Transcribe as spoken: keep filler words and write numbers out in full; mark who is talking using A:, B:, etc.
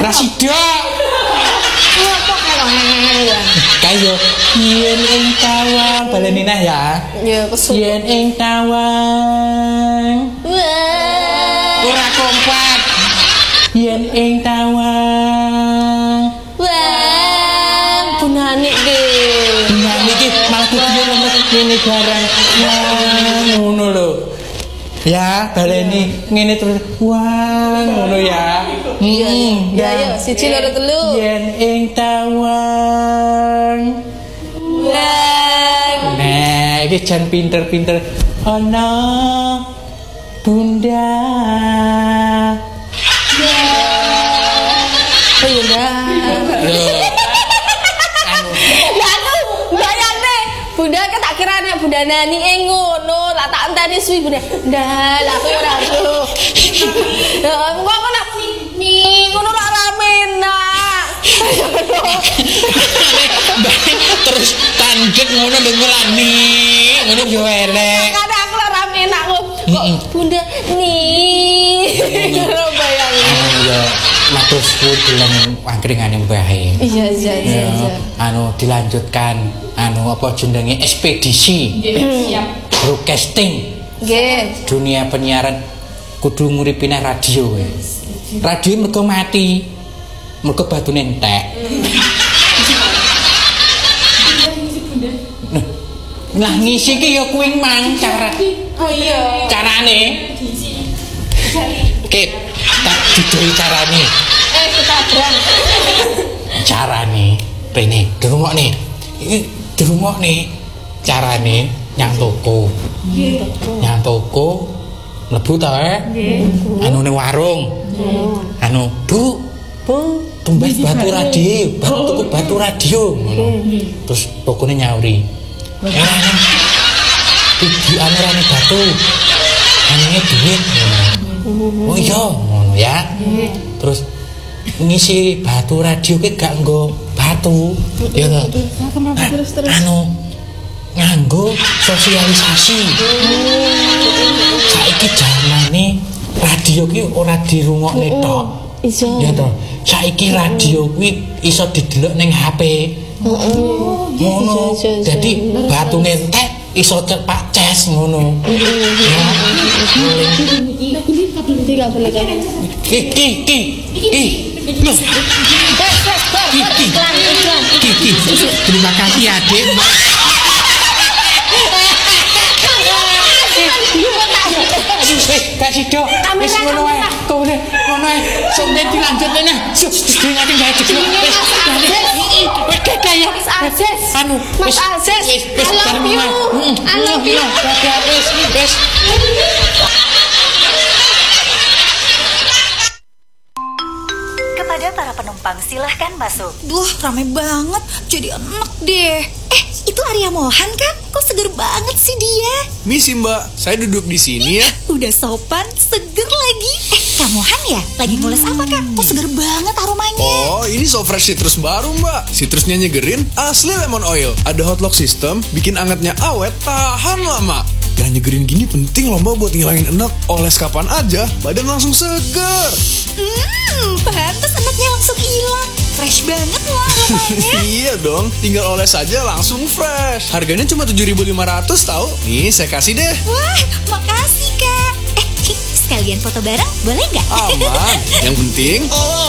A: Rasida.
B: Apa karo ngene ya?
A: Kayo yen ing tawang baleni nah ya.
B: Ya kesu.
A: Yen ing tawang.
B: Wah.
A: Ora kompak. Yen ing tawang.
B: Wah. Bunane iki.
A: Bunane iki malah kudu lemes ngene barang. Wah, ngono lho. Ya, baleni ngene terus. Wah, ngono ya.
B: Iya, iya, iya, siji loro telu.
A: Yen ing tawang.
B: Wah.
A: Nah, iki jan pinter-pinter. Ana Bunda.
B: Ya. Bunda.
A: Loh. Anu,
B: Lah aku bayangne Bunda kan tak kira nek Bunda Nani e ngono, lah tak enteni suwi Bunda. Ndah, lah aku ora ero. Ya, kok kok nak ni ngono lak rame nak.
A: terus tandet ngono lho ngulani. Ngono yo elek.
B: Kadang aku lak rame nak kok Bunda ni. Ora bayangin.
A: Anu yo matur suwun deleng angkringane mbahe.
B: Iya, iya, iya, iya.
A: Anu dilanjutkan anu apa jenenge ekspedisi.
B: Siap.
A: Broadcasting.
B: Nggih.
A: Dunia penyiaran kudu nguripine radio. Radio mergo mati. Mergo batune entek. Nah, ngisi ki ya kuwi mang cara.
B: Oh iya.
A: Carane. Oke, tak didoi carane.
B: Eh, ketabrang.
A: Carane rene dirungokne. Iki dirungokne carane nyang toko.
B: Nggih.
A: Nyang toko mlebu ta eh? Nggih. Anu ning warung. Anu, Bu, Bu, tumbas batu radio, batu tuku batu radio ngono. Terus tokone nyauri. Eh, anu. Iki anerane batu. Anune duit ngono. Oh iya, ngono ya. Terus ngisi batu radio ki gak nggo batu. Ya to. Anu nganggo sosialisasi. Saiki zamane radio ki ora dirungokne tok.
B: Iso.
A: Ya to. Saiki radio kuwi iso didelok ning H P. Ngono. Dadi batu entek iso cepak ces ngono. Ya.
B: Iki gak boleh kan.
A: Ki ki ki. Ki. Loh. Ki ki. Ki ki. Terima kasih Adik. Eh, kasih dok. Wis ngono ae. Kowe ngono ae. Sampe dilanjut meneh. Dingake gawe jeblok. Wis. Wis kaya anu.
B: Mas Aziz, I love you. I love you.
A: Wis, wis.
C: Kepada para penumpang silahkan masuk.
D: Duh, rame banget. Jadi enak deh. Eh, itu Arya Mohan kan? Kok seger banget sih dia?
E: Misi mbak, saya duduk di sini ya.
D: Udah sopan, seger lagi. Eh, Kak Mohan ya? Lagi ngules apa Kak? Kok seger banget aromanya?
E: Oh, ini so fresh citrus baru mbak. Citrusnya nyegerin, asli lemon oil. Ada hot lock system, bikin angetnya awet, tahan lama. Dan nyegerin gini penting loh mbak buat ngilangin enak. Oles kapan aja, badan langsung seger.
D: Hmm, pantas enaknya langsung hilang. Fresh banget loh aromanya.
E: Iya dong, tinggal oles aja langsung fresh. Harganya cuma tujuh ribu lima ratus tahu. Nih, saya kasih deh.
D: Wah, makasih Kak. Eh, sekalian foto bareng, boleh nggak?
E: Aman. Yang penting